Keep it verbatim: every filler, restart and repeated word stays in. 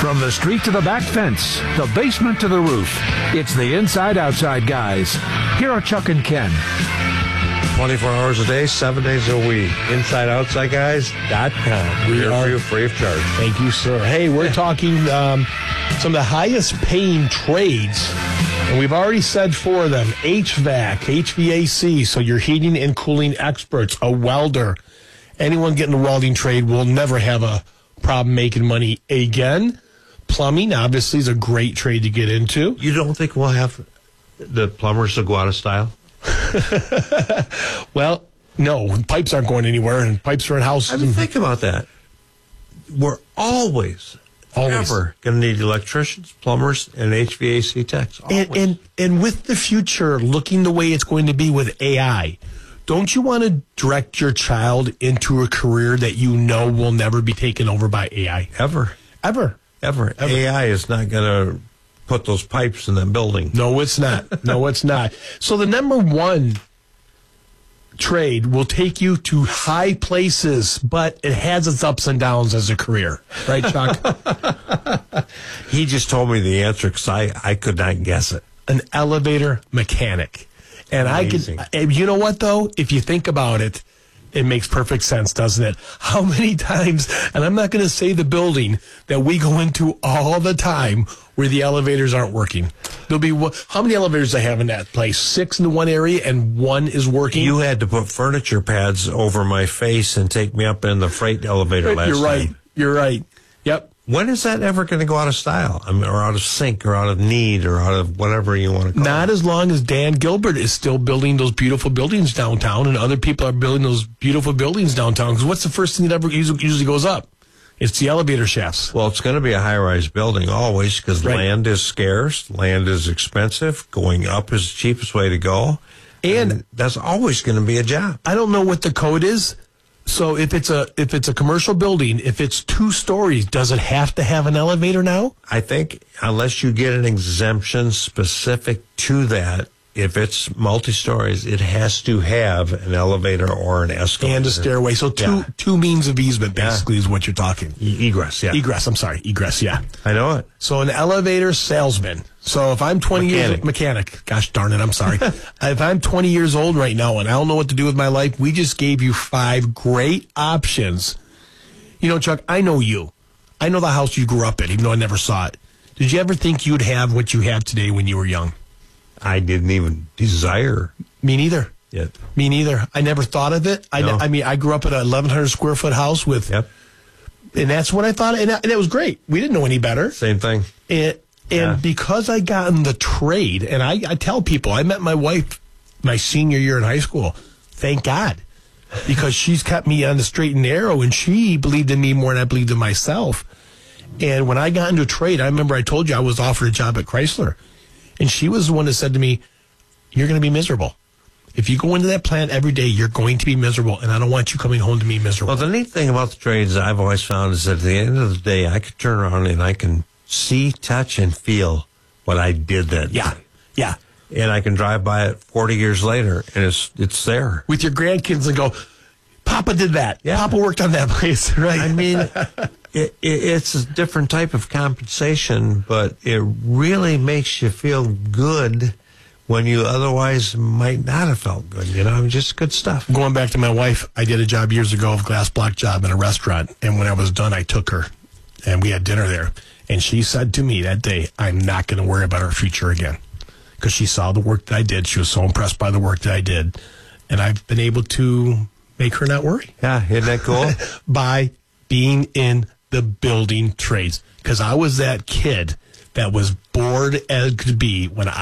From the street to the back fence, the basement to the roof, it's the Inside Outside guys. Here are Chuck and Ken. twenty-four hours a day, seven days a week. Inside Outside Guys dot com. We Here are for you free of charge. Thank you, sir. Hey, we're talking um, some of the highest paying trades, and we've already said four of them: H V A C, H V A C, so your heating and cooling experts, a welder. Anyone getting a welding trade will never have a problem making money again. Plumbing, obviously, is a great trade to get into. You don't think we'll have the plumbers will go out of style? Well, no, pipes aren't going anywhere, and pipes are in houses. I mean, think about that. We're always, Always. ever going to need electricians, plumbers, and H V A C techs. Always. And, and and with the future looking the way it's going to be with A I, don't you want to direct your child into a career that you know will never be taken over by A I? Ever. Ever. Ever. Ever. A I is not going to put those pipes in that building. No, it's not. No, it's not. So the number one trade will take you to high places, but it has its ups and downs as a career. Right, Chuck? He just told me the answer because I, I could not guess it. An elevator mechanic. And Amazing. I could, you know what, though? If you think about it, it makes perfect sense, doesn't it? How many times, and I'm not going to say the building that we go into all the time where the elevators aren't working. There'll be, how many elevators I have in that place? Six in one area and one is working? You had to put furniture pads over my face and take me up in the freight elevator last You're right. time. You're right. Yep. When is that ever going to go out of style? I mean, or out of sync, or out of need, or out of whatever you want to call Not it? as long as Dan Gilbert is still building those beautiful buildings downtown and other people are building those beautiful buildings downtown. Because what's the first thing that ever usually usually goes up? It's the elevator shafts. Well, it's going to be a high-rise building always because Right. land is scarce, land is expensive, going up is the cheapest way to go. And that's always going to be a job. I don't know what the code is. So if it's a if it's a commercial building, if it's two stories, does it have to have an elevator now? I think unless you get an exemption specific to that, if it's multi-stories, it has to have an elevator or an escalator. And a stairway. So two Yeah. two means of easement basically is what you're talking. E- egress, yeah. Egress, I'm sorry. Egress, yeah. I know it. So an elevator salesman. So if I'm twenty years Mechanic. mechanic, gosh darn it, I'm sorry. If I'm twenty years old right now and I don't know what to do with my life, we just gave you five great options. You know, Chuck, I know you. I know the house you grew up in, even though I never saw it. Did you ever think you'd have what you have today when you were young? I didn't even desire Me neither. it. Me neither. I never thought of it. I, No. I mean, I grew up in an eleven hundred square foot house with, Yep, and that's what I thought, and, that- and it was great. We didn't know any better. same thing. And, and Yeah. because I got in the trade, and I, I tell people, I met my wife my senior year in high school. Thank God. Because she's kept me on the straight and narrow, and she believed in me more than I believed in myself. And when I got into a trade, I remember I told you I was offered a job at Chrysler. And she was the one that said to me, you're going to be miserable. If you go into that plant every day, you're going to be miserable, and I don't want you coming home to me miserable. Well, the neat thing about the trades I've always found is that at the end of the day, I could turn around and I can see, touch, and feel what I did that yeah, day. yeah. And I can drive by it forty years later, and it's it's there. With your grandkids and go, Papa did that. Yeah. Papa worked on that place, right? I mean, it, it, it's a different type of compensation, but it really makes you feel good when you otherwise might not have felt good. You know, just good stuff. Going back to my wife, I did a job years ago, a glass block job in a restaurant. And when I was done, I took her and we had dinner there. And she said to me that day, I'm not going to worry about our future again. Because she saw the work that I did. She was so impressed by the work that I did. And I've been able to make her not worry Yeah, isn't that cool? by being in the building trades. Because I was that kid that was bored as could be when I